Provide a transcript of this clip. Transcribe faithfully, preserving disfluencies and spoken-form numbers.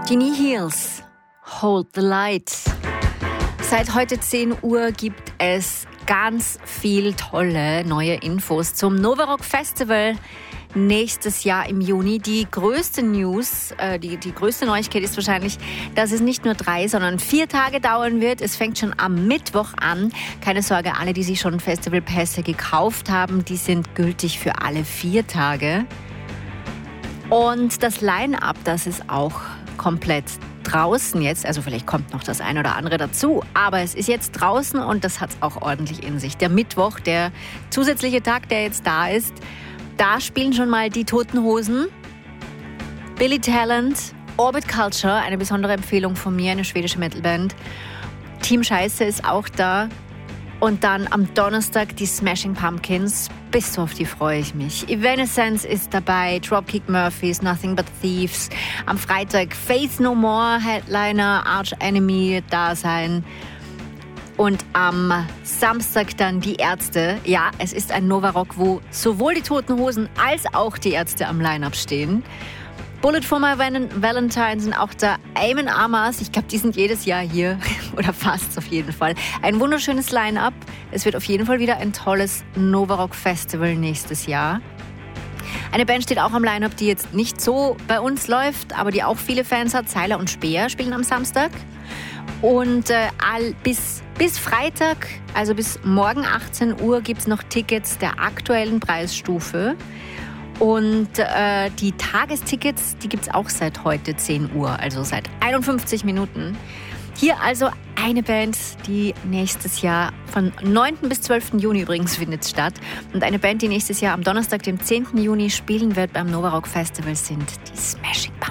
Die Nihils, Hold the Light. Seit heute zehn Uhr gibt es ganz viel tolle neue Infos zum Nova Rock Festival nächstes Jahr im Juni. Die größte News, äh, die, die größte Neuigkeit ist wahrscheinlich, dass es nicht nur drei, sondern vier Tage dauern wird. Es fängt schon am Mittwoch an. Keine Sorge, alle, die sich schon Festivalpässe gekauft haben, die sind gültig für alle vier Tage. Und das Line-Up, das ist auch komplett draußen jetzt. Also vielleicht kommt noch das eine oder andere dazu. Aber es ist jetzt draußen und das hat es auch ordentlich in sich. Der Mittwoch, der zusätzliche Tag, der jetzt da ist, da spielen schon mal die Toten Hosen, Billy Talent, Orbit Culture, eine besondere Empfehlung von mir, eine schwedische Metalband. Team Scheiße ist auch da. Und dann am Donnerstag die Smashing Pumpkins. Bis auf die freue ich mich. Evanescence ist dabei, Dropkick Murphys, Nothing But Thieves. Am Freitag Faith No More, Headliner, Arch Enemy da sein. Und am Samstag dann die Ärzte. Ja, es ist ein Nova Rock, wo sowohl die Toten Hosen als auch die Ärzte am Line-Up stehen. Bullet for My Valentine sind auch da. Amon Amarth, ich glaube, die sind jedes Jahr hier. Oder fast auf jeden Fall. Ein wunderschönes Line-Up. Es wird auf jeden Fall wieder ein tolles Nova Rock Festival nächstes Jahr. Eine Band steht auch am Line-Up, die jetzt nicht so bei uns läuft, aber die auch viele Fans hat. Seiler und Speer spielen am Samstag. Und äh, all, bis, bis Freitag, also bis morgen achtzehn Uhr, gibt es noch Tickets der aktuellen Preisstufe. Und äh, die Tagestickets, die gibt es auch seit heute zehn Uhr, also seit einundfünfzig Minuten. Hier also eine Band, die nächstes Jahr von neunten bis zwölften Juni übrigens findet statt. Und eine Band, die nächstes Jahr am Donnerstag, dem zehnten Juni spielen wird beim Nova Rock Festival, sind die Smashing Pumpkins.